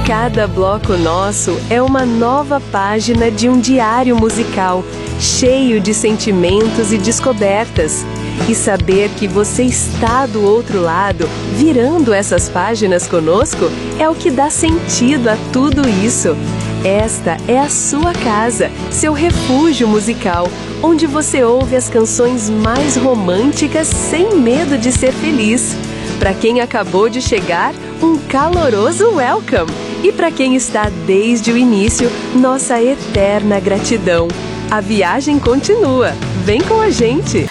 Cada bloco nosso é uma nova página de um diário musical, cheio de sentimentos e descobertas. E saber que você está do outro lado, virando essas páginas conosco, é o que dá sentido a tudo isso. Esta é a sua casa, seu refúgio musical, onde você ouve as canções mais românticas sem medo de ser feliz. Para quem acabou de chegar, um caloroso welcome! E para quem está desde o início, nossa eterna gratidão. A viagem continua. Vem com a gente!